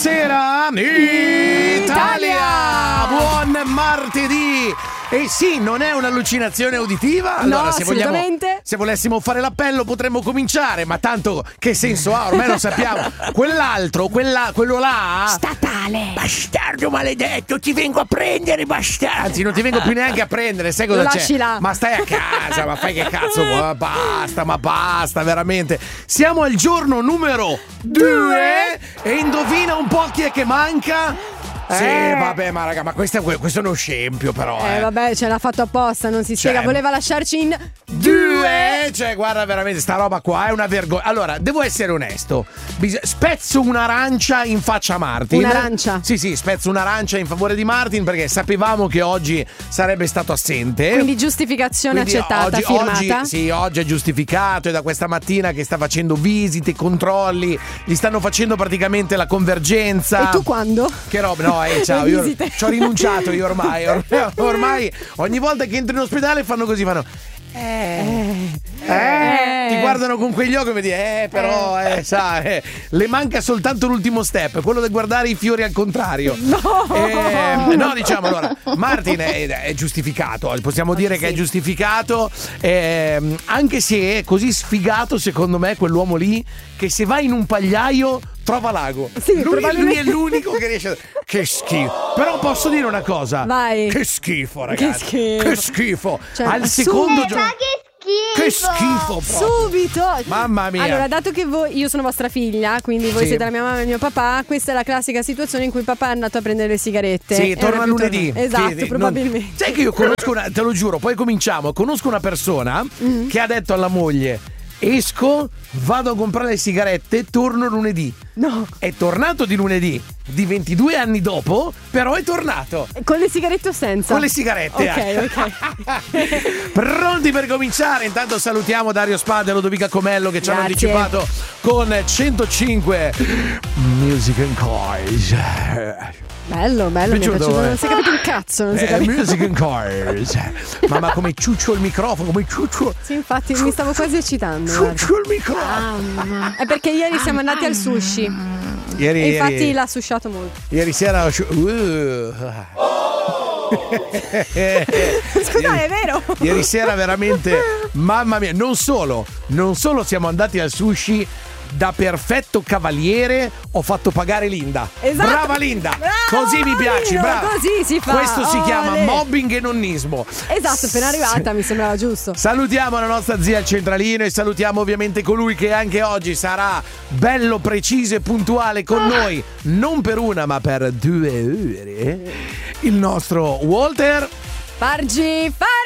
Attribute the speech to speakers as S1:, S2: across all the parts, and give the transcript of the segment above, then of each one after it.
S1: Buonasera Italia! Buon martedì! E sì, non è un'allucinazione uditiva. Allora,
S2: no,
S1: se volessimo fare l'appello potremmo cominciare, ma tanto che senso ha? Ormai lo sappiamo. Quell'altro, quello là
S2: statale.
S1: Bastardo maledetto, ti vengo a prendere, bastardo. Anzi, non ti vengo più neanche a prendere, sai cosa
S2: lo
S1: c'è?
S2: Lasci là.
S1: Ma stai a casa, ma fai che cazzo? Ma basta, veramente. Siamo al giorno numero 2 e indovina un po' chi è che manca? Sì, vabbè, ma raga, ma questo è uno scempio, però.
S2: Vabbè, ce l'ha fatto apposta, non si spiega. Voleva lasciarci in
S1: 2. Cioè, guarda, veramente, sta roba qua è una vergogna. Allora, devo essere onesto. Spezzo un'arancia in faccia a Martin.
S2: Un'arancia?
S1: Sì, spezzo un'arancia in favore di Martin perché sapevamo che oggi sarebbe stato assente.
S2: Quindi giustificazione accettata, firmata.
S1: Oggi è giustificato. È da questa mattina che sta facendo visite, controlli. Gli stanno facendo praticamente la convergenza.
S2: E tu quando?
S1: Che roba, no, ciao, io ci ho rinunciato io ormai ogni volta che entro in ospedale fanno così, fanno ti guardano con quegli occhi e vedi, però le manca soltanto l'ultimo step, quello di guardare i fiori al contrario. No, diciamo, allora Martin è giustificato, possiamo dire che è giustificato, anche se è così sfigato secondo me quell'uomo lì che se va in un pagliaio trova l'ago.
S2: Sì,
S1: lui è l'unico che riesce a... Che schifo. Però posso dire una cosa.
S2: Vai.
S1: Che schifo, ragazzi. Che schifo.
S2: Cioè,
S1: al secondo giorno. Che schifo proprio.
S2: Subito.
S1: Mamma mia.
S2: Allora, dato che io sono vostra figlia, quindi voi siete la mia mamma e il mio papà, questa è la classica situazione in cui papà è andato a prendere le sigarette.
S1: Sì, torna lunedì.
S2: Esatto, probabilmente.
S1: Sai che io conosco te lo giuro, poi cominciamo. Conosco una persona che ha detto alla moglie: esco, vado a comprare le sigarette, torno lunedì.
S2: No.
S1: È tornato di lunedì, di 22 anni dopo, però è tornato.
S2: Con le sigarette o senza?
S1: Con le sigarette.
S2: Ok.
S1: Pronti per cominciare? Intanto salutiamo Dario Spada e Lodovica Comello che ci hanno anticipato con 105 Music and Cars.
S2: Bello, mi è piaciuto. Non si è capito un cazzo, non si è capito.
S1: Music and Cars. Mamma, come ciuccio il microfono, come ciuccio.
S2: Sì, infatti mi stavo quasi eccitando.
S1: Ciuccio il microfono.
S2: È perché ieri siamo andati al sushi. E infatti l'ha susciato molto.
S1: Ieri sera
S2: Scusate, è vero.
S1: Ieri sera veramente, mamma mia, non solo siamo andati al sushi. Da perfetto cavaliere ho fatto pagare Linda.
S2: Esatto.
S1: Brava Linda.
S2: Bravo,
S1: così mi piaci, brava.
S2: Così si fa.
S1: Questo si chiama mobbing e nonnismo.
S2: Esatto, appena arrivata mi sembrava giusto.
S1: Salutiamo la nostra zia al centralino e salutiamo ovviamente colui che anche oggi sarà bello, preciso e puntuale con noi, non per una ma per 2 ore. Il nostro Walter
S2: Fargenga!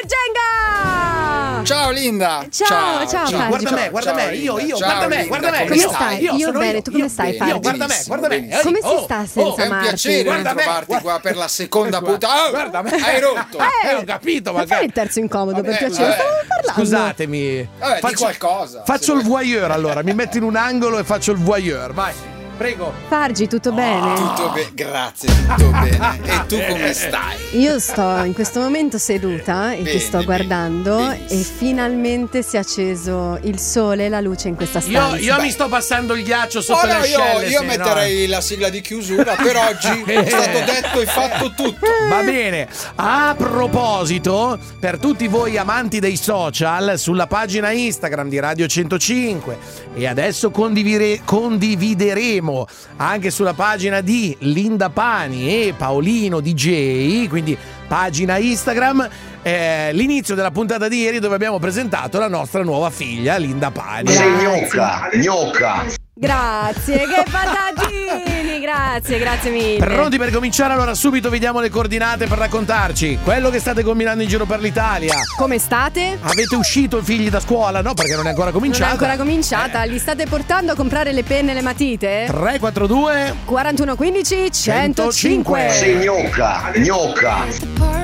S3: Ciao Linda!
S2: Ciao.
S1: Guarda me, io, guarda me.
S2: Come stai? Io bene, tu come stai, Fargi?
S1: Guarda me.
S2: Come si sta senza
S3: È un piacere trovarti qua per la seconda puntata.
S1: Guarda me.
S3: Hai rotto.
S1: Ho capito,
S2: ma fai il terzo incomodo per piacere. Stavamo parlando.
S1: Scusatemi.
S3: Di qualcosa.
S1: Faccio il voyeur allora, mi metto in un angolo e faccio il voyeur, vai. Prego.
S2: Fargi, tutto bene?
S3: Tutto bene, grazie, tutto bene. E tu come stai?
S2: Io sto in questo momento seduta e ti sto guardando e finalmente si è acceso il sole e la luce in questa stanza.
S1: Io mi sto passando il ghiaccio sotto le ascelle.
S3: Io metterei la sigla di chiusura per oggi. È stato detto e fatto tutto.
S1: Va bene. A proposito, per tutti voi amanti dei social, sulla pagina Instagram di Radio 105 e adesso condivideremo anche sulla pagina di Linda Pani e Paolino DJ, quindi pagina Instagram, l'inizio della puntata di ieri dove abbiamo presentato la nostra nuova figlia Linda Pani.
S4: Gnocca.
S2: Grazie, che patatini, grazie mille.
S1: Pronti per cominciare? Allora subito vi diamo le coordinate per raccontarci quello che state combinando in giro per l'Italia.
S2: Come state?
S1: Avete uscito i figli da scuola? No, perché non è ancora cominciata. Li state portando a comprare le penne e le matite? 342
S2: 4115 105.
S4: Gnocca.